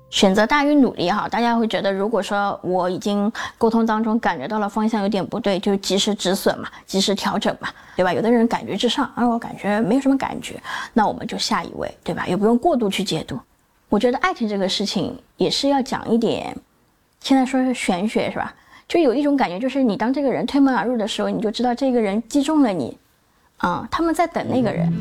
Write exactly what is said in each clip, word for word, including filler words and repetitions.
选择大于努力哈，大家会觉得，如果说我已经沟通当中感觉到了方向有点不对，就及时止损嘛，及时调整嘛，对吧？有的人感觉至上，而我感觉没有什么感觉，那我们就下一位，对吧？也不用过度去解读。我觉得爱情这个事情也是要讲一点，现在说是玄学是吧？就有一种感觉，就是你当这个人推门而入的时候，你就知道这个人击中了你，啊、嗯，他们在等那个人。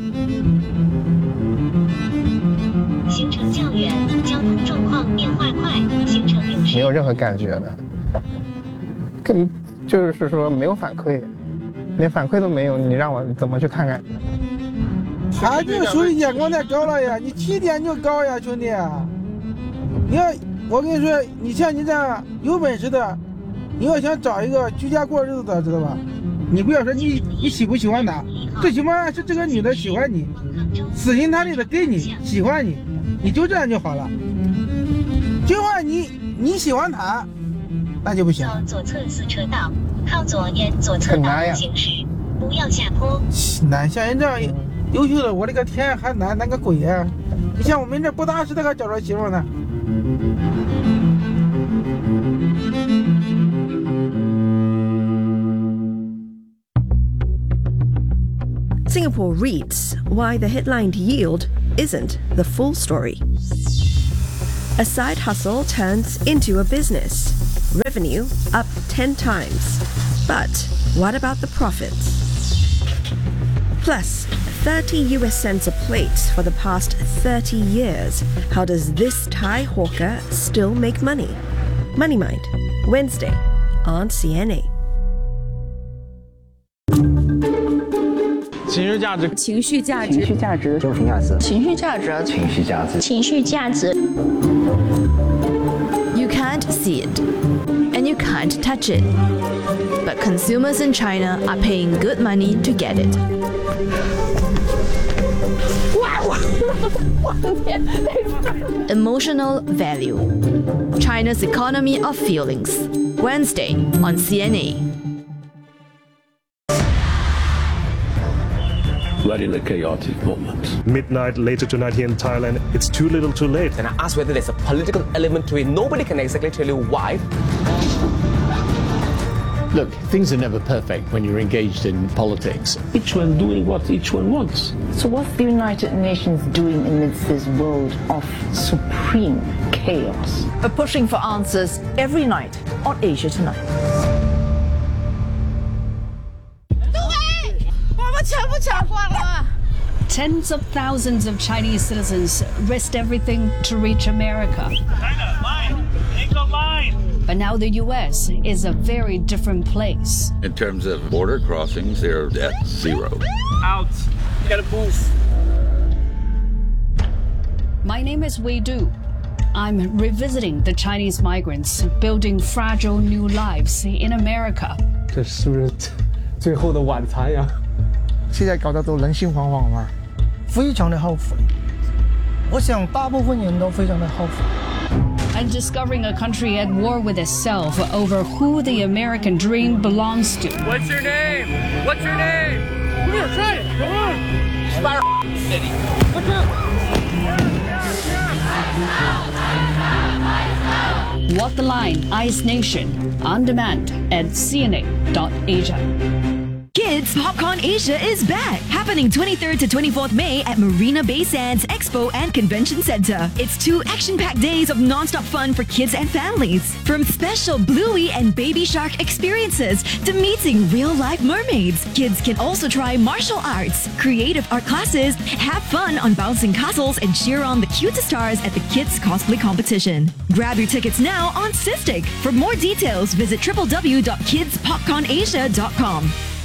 行程较远，交通状况变化快，行程有时没有任何感觉的，更就是说没有反馈，连反馈都没有，你让我怎么去看感觉？ 他这个属于眼光太高了呀，你起点就高呀，兄弟。你要我跟你说，你像你这样有本事的，你要想找一个居家过日子的，知道吧？你不要说你你喜不喜欢他，最起码是这个女的喜欢你，死心塌地的给你喜欢你，你就这样就好了。就话你你喜欢他，那就不行。 左侧四车道，靠左沿左侧道路行驶，不要下坡。 难，像人这样优秀的，我的个天，还难难个鬼呀！你像我们这不大是那个找着媳妇呢。 Singapore reads why the headlined yield isn't the full story. A side hustle turns into a business. Revenue up ten times. But what about the profits? Plus, thirty U S cents a plate for the past thirty years. How does this Thai hawker still make money? Money Mind, Wednesday on C N A. 情绪价值， 情绪价值， 情绪价值，情绪价值， 情绪价值， 情绪价值， 情绪价值。 You can't see it, and you can't touch it, but consumers in China are paying good money to get it. Emotional value. China's economy of feelings. Wednesday on C N A. Right in a chaotic moment. Midnight later tonight here in Thailand, it's too little too late. And I asked whether there's a political element to it. Nobody can exactly tell you why. Look, things are never perfect when you're engaged in politics. Each one doing what each one wants. So what's the United Nations doing amidst this world of supreme chaos? We're pushing for answers every night on Asia Tonight. Tens of thousands of Chinese citizens risked everything to reach America. China, line! Take the line! But now the U S is a very different place. In terms of border crossings, they're at zero. Out! You gotta move. My name is Wei Du. I'm revisiting the Chinese migrants building fragile new lives in America. 这是不是最后的晚餐呀？ 现在搞得都人心惶惶嘛，非常的后悔。我想大部分人都非常的后悔。 And discovering a country at war with itself over who the American dream belongs to. What's your name? What's your name? Come here, try it. Come on. Spiral City. What's up? Walk the Line, Ice Nation, on demand at C N A dot Asia. Kids PopCon Asia is back, happening twenty-third to twenty-fourth May at Marina Bay Sands Expo and Convention Center. It's two action-packed days of non-stop fun for kids and families. From special Bluey and Baby Shark experiences to meeting real-life mermaids, kids can also try martial arts, creative art classes, have fun on bouncing castles, and cheer on the cutest stars at the Kids Cosplay Competition. Grab your tickets now on Sistik. For more details, visit w w w dot kids popcorn asia dot com.